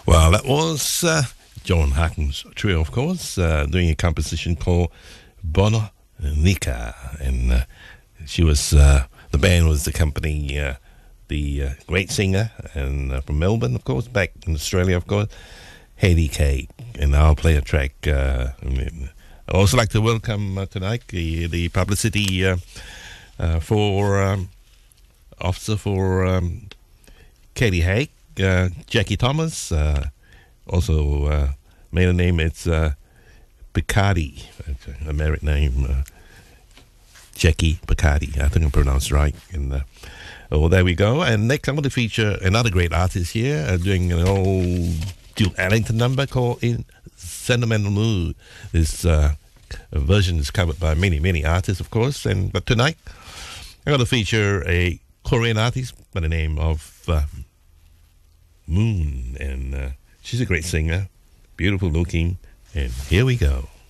Well, that was John Harkin's trio, of course, doing a composition called Bononica. And she was, the band was the company, the great singer, and from Melbourne, of course, back in Australia, of course, Hayley Kay. And I'll play a track. I'd also like to welcome tonight the publicity for officer for Katie Haig, Jackie Thomas, also maiden name it's Picardi, a married name, Jackie Picardi, I think I pronounced right. And oh, there we go. And next I'm going to feature another great artist here, doing an old Duke Ellington number called In Sentimental Mood. This version is covered by many artists, of course. But tonight I'm going to feature a Korean artist by the name of Moon, and she's a great singer, beautiful looking, and here we go.